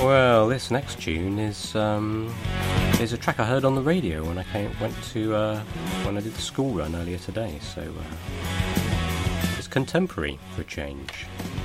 Well, this next tune is a track I heard on the radio when I when I did the school run earlier today. So it's contemporary for a change.